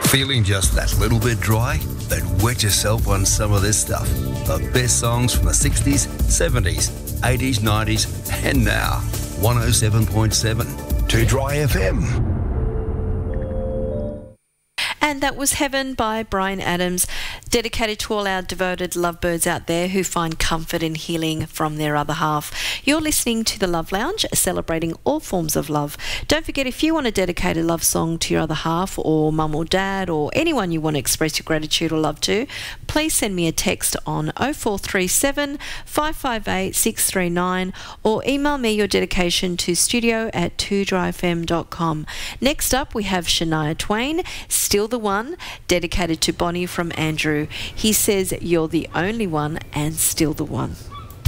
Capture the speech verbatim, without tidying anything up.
Feeling just that little bit dry? Then wet yourself on some of this stuff. The best songs from the sixties, seventies, eighties, nineties, and now. one oh seven point seven, two Dry F M. And that was Heaven by Bryan Adams, dedicated to all our devoted lovebirds out there who find comfort and healing from their other half. You're listening to The Love Lounge, celebrating all forms of love. Don't forget, if you want to dedicate a love song to your other half, or mum or dad, or anyone you want to express your gratitude or love to, please send me a text on oh four three seven, five five eight, six three nine or email me your dedication to studio at two dry f m dot com. Next up, we have Shania Twain, Still the One, dedicated to Bonnie from Andrew. He says, "You're the only one and still the one."